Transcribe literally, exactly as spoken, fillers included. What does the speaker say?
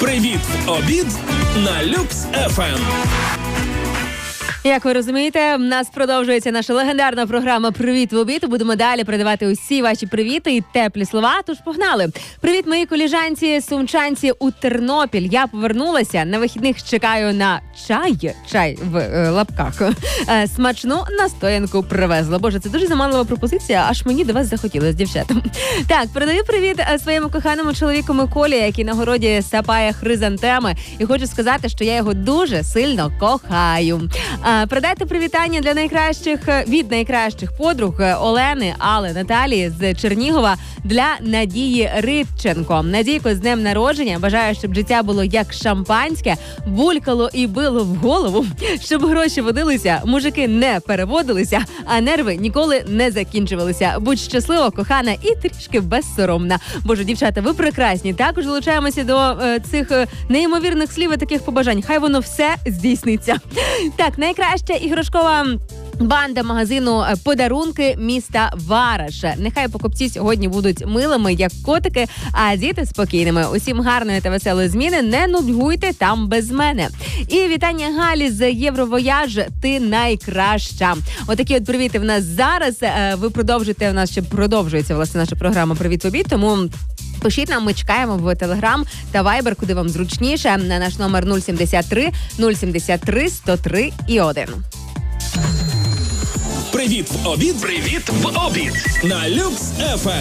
Привіт в обід на Люкс еф ем. Як ви розумієте, в нас продовжується наша легендарна програма «Привіт в обід». Будемо далі передавати усі ваші привіти і теплі слова, тож погнали. Привіт моїй коліжанці, сумчанці у Тернопіль. Я повернулася, на вихідних чекаю на чай, чай в е, лапках. Е, смачну настоянку привезла. Боже, це дуже заманлива пропозиція, аж мені до вас захотілося, дівчата. Так, передаю привіт своєму коханому чоловіку Миколі, який на городі сапає хризантеми. І хочу сказати, що я його дуже сильно кохаю. Передайте привітання для найкращих, від найкращих подруг Олени, Алли, Наталії з Чернігова для Надії Рибченко. Надійко, з днем народження. Бажаю, щоб життя було як шампанське, булькало і било в голову, щоб гроші водилися, мужики не переводилися, а нерви ніколи не закінчувалися. Будь щаслива, кохана і трішки безсоромна. Боже, дівчата, ви прекрасні. Також долучаємося до е, цих е, неймовірних слів і таких побажань. Хай воно все здійсниться. Так, найкраща іграшкова банда магазину «Подарунки» міста Вараш. Нехай покупці сьогодні будуть милими, як котики, а діти спокійними. Усім гарної та веселої зміни. Не нудьгуйте там без мене. І вітання Галі з Євровояж. Ти найкраща. Отакі от привіти в нас зараз. Ви продовжуєте, у нас ще продовжується, власне, наша програма «Привіт в обід», тому пишіть нам, ми чекаємо в Телеграм та Вайбер, куди вам зручніше, на наш номер нуль сімдесят три нуль сімдесят три сто три і один. Привіт в обід. Привіт в обід на Люкс еф ем.